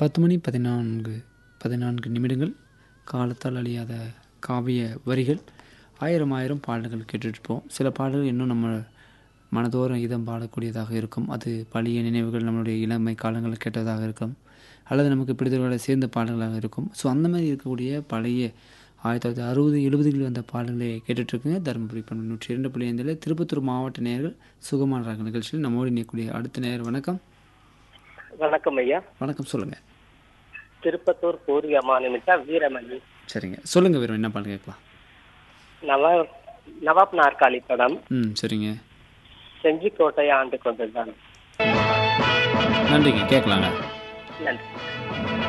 10 மணி 14 நிமிடங்கள். காலத்தால் அழியாத காவிய வரிகள், ஆயிரம் ஆயிரம் பாடல்கள் கேட்டுட்ருப்போம். சில பாடல்கள் இன்னும் நம்ம மனதோறும் இதம் பாடக்கூடியதாக இருக்கும். அது பழைய நினைவுகள், நம்மளுடைய இளமை காலங்களில் கேட்டதாக இருக்கும், அல்லது நமக்கு பிடித்தவர்களை சேர்ந்த பாடல்களாக இருக்கும். ஸோ அந்த மாதிரி இருக்கக்கூடிய பழைய 1960 70களில் வந்த பாடல்களை கேட்டுட்ருக்குங்க. தருமபுரி பண்பு 102.5 திருப்பத்தூர் மாவட்ட நேயர்கள் சுகமான ராக நிகழ்ச்சியில் நம்மோடு இணையக்கூடிய அடுத்த நேயர். வணக்கம். வணக்கம் ஐயா. வணக்கம், சொல்லுங்கள். திருப்பத்தூர் பூர்வீகமா நிமித்தா வீரமணி. சரிங்க, சொல்லுங்கள் வீரம், என்ன பாடல் கேட்கலாம்? நவாப் நாற்காலி படம். சரிங்க. செஞ்சிக்கோட்டையை ஆண்டு கொண்டதுதான். நன்றிங்க, கேட்கலாங்க. நன்றி.